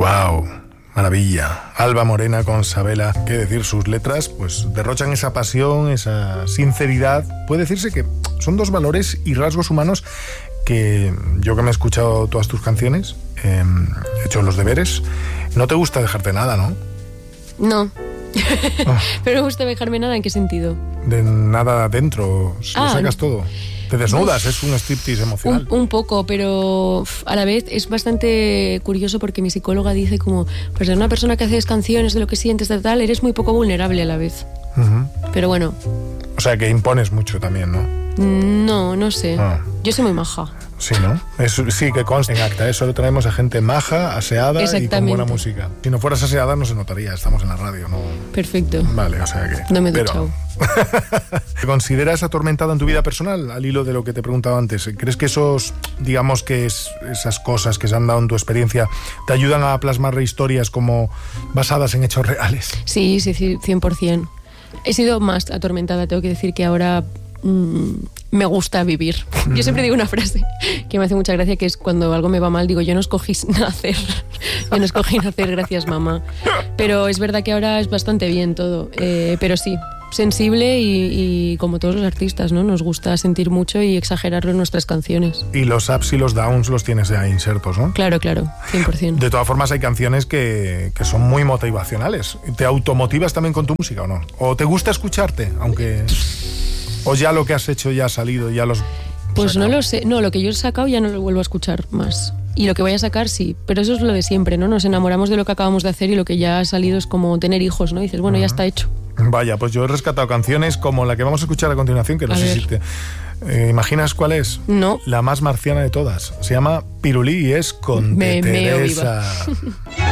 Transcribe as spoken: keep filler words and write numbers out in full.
Wow, maravilla. Alba Morena con Sabela, qué decir, sus letras pues derrochan esa pasión, esa sinceridad. Puede decirse que son dos valores y rasgos humanos que yo que me he escuchado todas tus canciones, eh, he hecho los deberes, no te gusta dejarte nada, ¿no? No. Oh. ¿Pero me gusta dejarme nada? ¿En qué sentido? De nada adentro, Ah, lo sacas todo. Te desnudas, es un striptease emocional. Un, un poco, pero uf, a la vez es bastante curioso porque mi psicóloga dice como, pues de una persona que haces canciones de lo que sientes, de tal, eres muy poco vulnerable a la vez. Uh-huh. Pero bueno. O sea que impones mucho también, ¿no? No, no sé. Ah. Yo soy muy maja. Sí, ¿no? Es, sí, que consta en acta, ¿eh? Solo traemos a gente maja, aseada y con buena música. Si no fueras aseada no se notaría, estamos en la radio, ¿no? Perfecto. Vale, o sea que... No me he duchado. ¿Te consideras atormentada en tu vida personal, al hilo de lo que te he preguntado antes? ¿Crees que esos, digamos que es, esas cosas que se han dado en tu experiencia te ayudan a plasmar historias como basadas en hechos reales? Sí, sí, cien por ciento. He sido más atormentada, tengo que decir que ahora... Mm, me gusta vivir. Yo siempre digo una frase que me hace mucha gracia, que es cuando algo me va mal, digo, yo no escogí nacer, yo no escogí nacer, gracias mamá. Pero es verdad que ahora es bastante bien todo, eh, pero sí, sensible y, y como todos los artistas, ¿no? Nos gusta sentir mucho y exagerarlo en nuestras canciones. Y los ups y los downs los tienes ya insertos, ¿no? Claro, claro, cien por ciento. De todas formas hay canciones que, que son muy motivacionales. ¿Te automotivas también con tu música o no? ¿O te gusta escucharte, aunque... ¿O ya lo que has hecho ya ha salido, ya los... Pues sacado? no lo sé, no, lo que yo he sacado ya no lo vuelvo a escuchar más. Y lo que voy a sacar sí, pero eso es lo de siempre, ¿no? Nos enamoramos de lo que acabamos de hacer y lo que ya ha salido es como tener hijos, ¿no? Y dices, bueno, uh-huh. ya está hecho. Vaya, pues yo he rescatado canciones como la que vamos a escuchar a continuación, que no a sé ver. si te... Eh, ¿Imaginas cuál es? No. La más marciana de todas. Se llama Pirulí y es con me, Teresa. Me